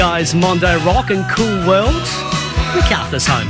Guys, Mondo Rock and Cool World. MacArthur's home,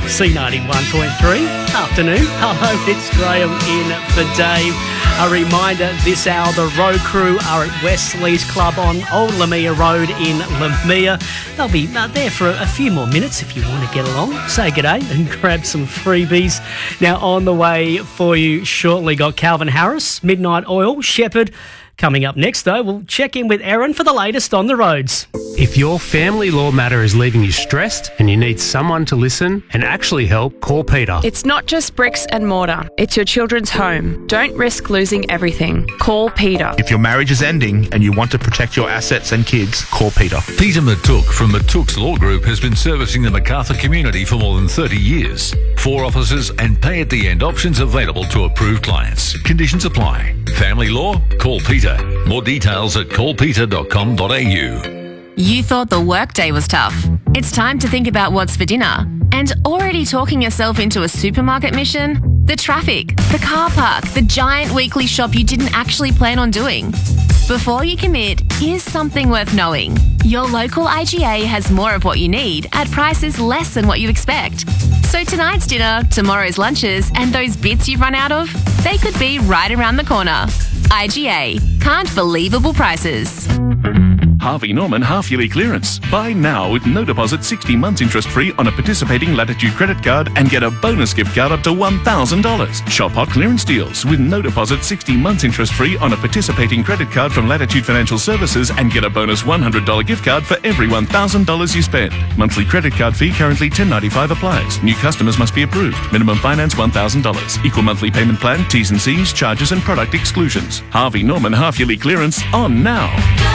C91.3. Afternoon. Hello, it's Graham in for Dave. A reminder, this hour the road crew are at Wesley's Club on Old Lamia Road in Lamia. They'll be there for a few more minutes if you want to get along. Say g'day and grab some freebies. Now on the way for you shortly, got Calvin Harris, Midnight Oil, Shepherd. Coming up next, though, we'll check in with Erin for the latest on the roads. If your family law matter is leaving you stressed and you need someone to listen and actually help, call Peter. It's not just bricks and mortar. It's your children's home. Don't risk losing everything. Call Peter. If your marriage is ending and you want to protect your assets and kids, call Peter. Peter Matuk from Matuk's Law Group has been servicing the MacArthur community for more than 30 years. 4 offices and pay-at-the-end options available to approved clients. Conditions apply. Family law? Call Peter. More details at callpeter.com.au. You thought the workday was tough. It's time to think about what's for dinner. And already talking yourself into a supermarket mission? The traffic, the car park, the giant weekly shop you didn't actually plan on doing. Before you commit, here's something worth knowing. Your local IGA has more of what you need at prices less than what you expect. So tonight's dinner, tomorrow's lunches, and those bits you've run out of, they could be right around the corner. IGA. Can't believable prices. Harvey Norman half-yearly clearance. Buy now with no deposit, 60 months interest-free on a participating Latitude credit card and get a bonus gift card up to $1,000. Shop hot clearance deals with no deposit, 60 months interest-free on a participating credit card from Latitude Financial Services and get a bonus $100 gift card for every $1,000 you spend. Monthly credit card fee currently $10.95 applies. New customers must be approved. Minimum finance $1,000. Equal monthly payment plan, T's and C's, charges and product exclusions. Harvey Norman half-yearly clearance on now.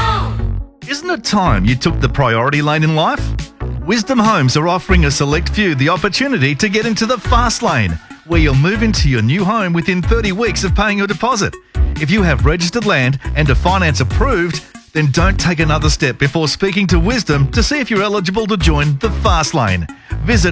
Isn't it time you took the priority lane in life? Wisdom Homes are offering a select few the opportunity to get into the fast lane, where you'll move into your new home within 30 weeks of paying your deposit. If you have registered land and are finance approved, then don't take another step before speaking to Wisdom to see if you're eligible to join the fast lane. Visit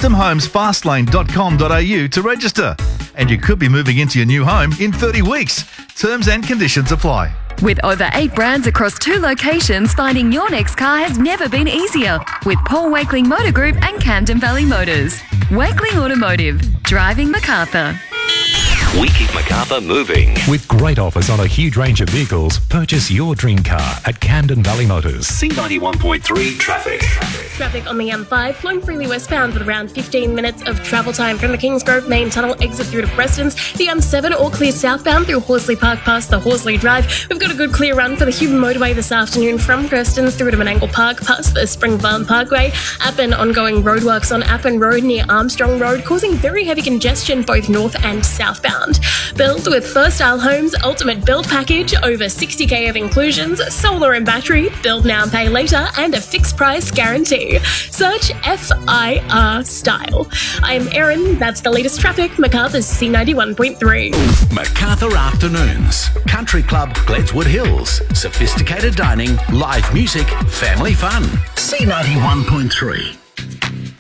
wisdomhomesfastlane.com.au to register, and you could be moving into your new home in 30 weeks. Terms and conditions apply. With over 8 brands across 2 locations, finding your next car has never been easier. With Paul Wakeling Motor Group and Camden Valley Motors. Wakeling Automotive. Driving MacArthur. We keep MacArthur moving. With great offers on a huge range of vehicles, purchase your dream car at Camden Valley Motors. C91.3 traffic. Traffic on the M5 flowing freely westbound with around 15 minutes of travel time from the Kingsgrove main tunnel exit through to Prestons. The M7 all clear southbound through Horsley Park past the Horsley Drive. We've got a good clear run for the Hume motorway this afternoon from Prestons through to Menangle Park past the Springfarm Parkway. Appin ongoing roadworks on Appin Road near Armstrong Road causing very heavy congestion both north and southbound. Build with First Isle Homes Ultimate Build Package, over 60k of inclusions, solar and battery, build now and pay later, and a fixed price guarantee. Search FIR Style. I am Erin, that's the latest traffic, MacArthur's C91.3. MacArthur Afternoons. Country Club Gledswood Hills. Sophisticated dining, live music, family fun. C91.3.